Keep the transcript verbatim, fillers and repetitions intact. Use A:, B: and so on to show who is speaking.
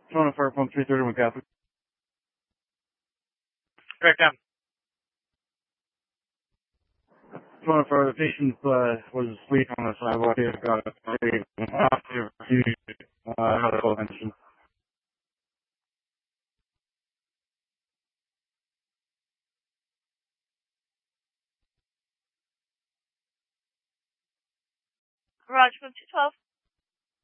A: Toronto Fire Pump three thirty-one Catholic.
B: Correct down.
A: Toronto Fire, the patient uh, was asleep on the sidewalk. He got a refused uh, medical attention.
C: Garage one two twelve.